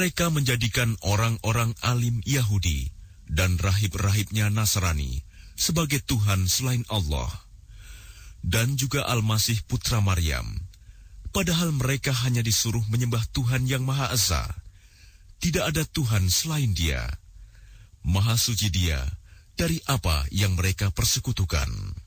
Mereka menjadikan orang-orang alim Yahudi dan rahib-rahibnya Nasrani sebagai Tuhan selain Allah, dan juga Al-Masih putra Maryam, padahal mereka hanya disuruh menyembah Tuhan yang Maha Esa. Tidak ada Tuhan selain Dia. Maha suci Dia dari apa yang mereka persekutukan.